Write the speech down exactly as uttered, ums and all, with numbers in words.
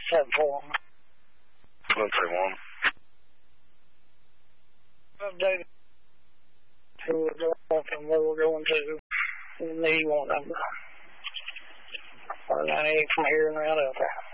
seven four one. Twin three one. Update to going from where we're going to. The E one number. Or ninety-eight from here and right up there.